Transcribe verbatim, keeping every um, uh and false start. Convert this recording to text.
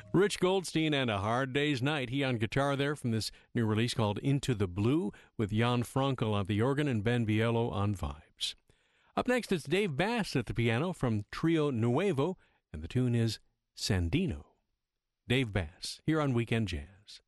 Rich Goldstein and A Hard Day's Night. He on guitar there from this new release called Into the Blue, with Jan Frankel on the organ and Ben Bielo on vibes. Up next, it's Dave Bass at the piano from Trio Nuevo, and the tune is Sandino. Dave Bass, here on Weekend Jazz.